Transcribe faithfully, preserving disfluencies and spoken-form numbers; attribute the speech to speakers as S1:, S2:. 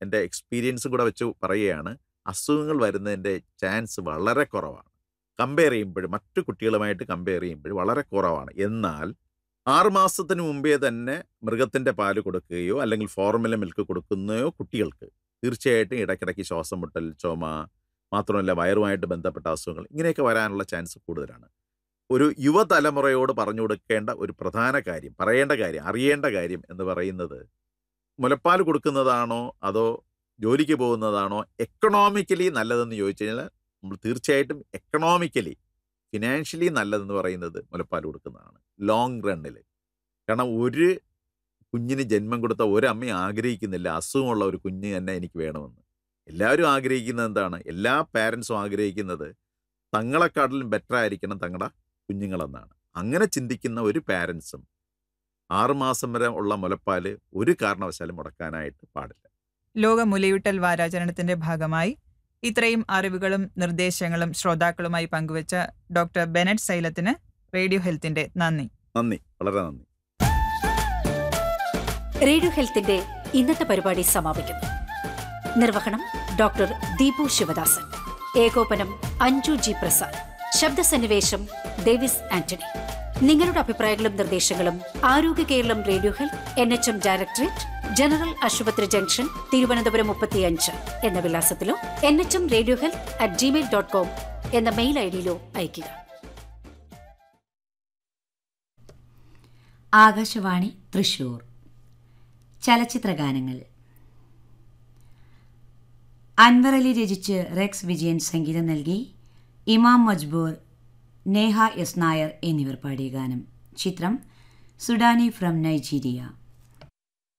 S1: എൻ്റെ എക്സ്പീരിയൻസും കൂടെ വെച്ച് പറയുകയാണ്. അസുഖങ്ങൾ വരുന്നതിൻ്റെ ചാൻസ് വളരെ കുറവാണ്. കമ്പയർ ചെയ്യുമ്പോൾ മറ്റു കുട്ടികളുമായിട്ട് കമ്പയർ ചെയ്യുമ്പോൾ വളരെ കുറവാണ്. എന്നാൽ ആറ് മാസത്തിന് മുമ്പേ തന്നെ മൃഗത്തിൻ്റെ പാല് കൊടുക്കുകയോ അല്ലെങ്കിൽ ഫോർമുല മിൽക്ക് കൊടുക്കുന്നയോ കുട്ടികൾക്ക് തീർച്ചയായിട്ടും ഇടയ്ക്കിടയ്ക്ക് ശ്വാസം മുട്ടൽ, ചുമ, മാത്രമല്ല വയറുമായിട്ട് ബന്ധപ്പെട്ട അസുഖങ്ങൾ ഇങ്ങനെയൊക്കെ വരാനുള്ള ചാൻസ് കൂടുതലാണ്. ഒരു യുവതലമുറയോട് പറഞ്ഞു കൊടുക്കേണ്ട ഒരു പ്രധാന കാര്യം, പറയേണ്ട കാര്യം, അറിയേണ്ട കാര്യം എന്ന് പറയുന്നത്, മുലപ്പാൽ കൊടുക്കുന്നതാണോ അതോ ജോലിക്ക് പോകുന്നതാണോ എക്കണോമിക്കലി നല്ലതെന്ന് ചോദിച്ചു കഴിഞ്ഞാൽ നമ്മൾ തീർച്ചയായിട്ടും എക്കണോമിക്കലി ഫിനാൻഷ്യലി നല്ലതെന്ന് പറയുന്നത് മുലപ്പാൽ കൊടുക്കുന്നതാണ് ലോങ് റണ്ണിൽ. കാരണം ഒരു കുഞ്ഞിന് ജന്മം കൊടുത്ത ഒരമ്മയും ആഗ്രഹിക്കുന്നില്ല അസുഖമുള്ള ഒരു കുഞ്ഞ് തന്നെ എനിക്ക് വേണമെന്ന്. എല്ലാവരും ആഗ്രഹിക്കുന്നത് എന്താണ്? എല്ലാ പാരൻസും ആഗ്രഹിക്കുന്നത് തങ്ങളെക്കാട്ടിലും ബെറ്റർ ആയിരിക്കണം തങ്ങളുടെ കുഞ്ഞുങ്ങളെന്നാണ്. അങ്ങനെ ചിന്തിക്കുന്ന ഒരു പാരൻസും ആറുമാസം വരെ ഉള്ള മുലപ്പാൽ ഒരു കാരണവശാലും മുടക്കാനായിട്ട് പാടില്ല.
S2: ലോക മുലയൂട്ടൽ വാരാചരണത്തിന്റെ ഭാഗമായി ഇത്രയും അറിവുകളും നിർദ്ദേശങ്ങളും ശ്രോതാക്കളുമായി പങ്കുവച്ച ഡോക്ടർ ബെനറ്റ് സൈലത്തിന് റേഡിയോ ഹെൽത്തിന്റെ നന്ദി.
S1: നന്ദി, വളരെ നന്ദി.
S3: റേഡിയോ ഹെൽത്തിന്റെ ഇന്നത്തെ പരിപാടി സമാപിക്കുന്നു. നിർവഹണം ഡോക്ടർ ദീപു ശിവദാസൻ, ഏകോപനം അഞ്ജു ജി പ്രസാദ്, ശബ്ദസന്നിവേശം ഡേവിസ് ആന്റണി. നിങ്ങളുടെ അഭിപ്രായങ്ങളും നിർദ്ദേശങ്ങളും ആരോഗ്യ Keralam radio health N H M directorate, general ആശുപത്രി ജംഗ്ഷൻ, തിരുവനന്തപുരം മുപ്പത്തിയഞ്ച് എന്ന വിലാസത്തിലോ N H M radio health at Gmail dot com എന്ന മെയിൽ ഐ ഡിയിലോ അയയ്ക്കുക.
S4: ആകാശവാണി തൃശൂർ. ചലച്ചിത്രഗാനങ്ങൾ. അൻവർ അലി രചിച്ച് റെക്സ് വിജയൻ സംഗീതം നൽകി ഇമാം മജ്ബൂർ, നേഹ എസ് നായർ എന്നിവർ പാടിയ ഗാനം. ചിത്രം സുഡാനി ഫ്രം നൈജീരിയ.